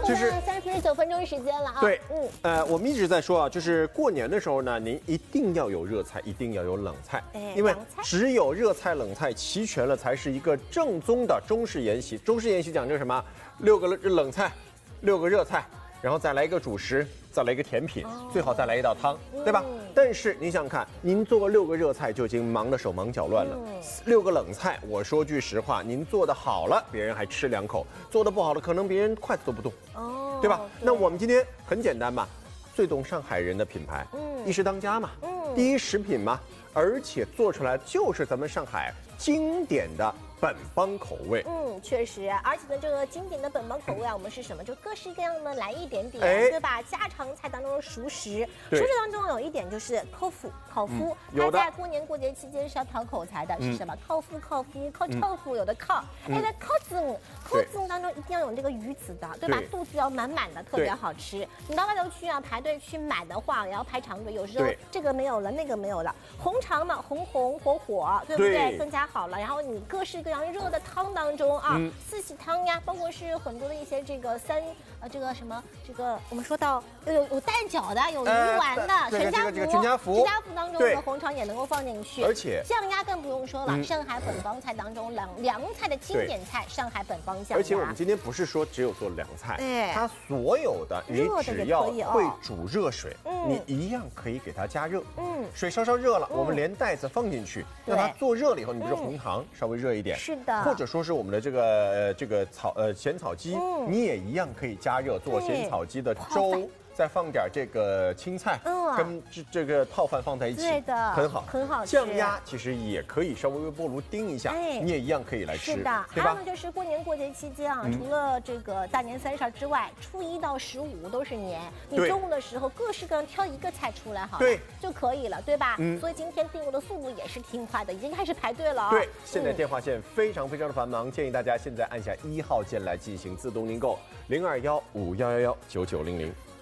就是39分钟时间了啊。 对，我们一直在说啊，就是过年的时候呢，您一定要有热菜，一定要有冷菜，因为只有热菜冷菜齐全了，才是一个正宗的中式宴席。中式宴席讲究什么？6个冷菜，6个热菜，然后再来一个主食，再来一个甜品，最好再来一道汤，对吧？但是您想想看，您做个6个热菜就已经忙得手忙脚乱了，6个冷菜，我说句实话，您做得好了，别人还吃2口；做得不好了，可能别人筷子都不动，对吧？那我们今天很简单嘛，最懂上海人的品牌，一时当家嘛，第一食品嘛，而且做出来就是咱们上海经典的本帮口味。 确实，而且呢，这个经典的本帮口味啊，我们是什么？就各式各样的来一点点，对吧？家常菜当中的熟食，熟食当中有一点就是烤麸，它在过年过节期间是要讨口才的，是什么？烤麸，烤臭麸，有的烤。那烤子当中一定要有这个鱼子的，对吧？肚子要满满的，特别好吃。你到外头去啊，排队去买的话，也要排长队，有时候这个没有了，那个没有了。红肠嘛，红火，对不对？更加好了。然后你各式各样热的汤当中啊，四喜汤呀，包括是很多的一些这个这个什么这个我们说到有蛋饺的，有鱼丸的，全家福当中的红肠也能够放进去， 而且酱鸭更不用说了，上海本帮菜当中凉菜的经典菜，上海本帮酱鸭。 而且我们今天不是说只有做凉菜，它所有的你只要会煮热水，你一样可以给它加热。水稍稍热了，我们连袋子放进去，让它做热了以后，你比如说红糖稍微热一点， 是的， 或者说是我们的这个咸草鸡，你也一样可以加热做咸草鸡的粥。再放点这个青菜，跟这个套饭放在一起， 对的， 很好吃。 酱鸭其实也可以稍微微波炉叮一下，你也一样可以来吃。 是的，还有呢，就是过年过节期间啊，除了这个大年30之外，初1到15都是年。你中午的时候各式各样挑一个菜出来好了，就可以了，对吧？所以今天订购的速度也是挺快的，已经开始排队了啊。 对，现在电话线非常的繁忙，建议大家现在按下1号键来进行自动订购，0215119900。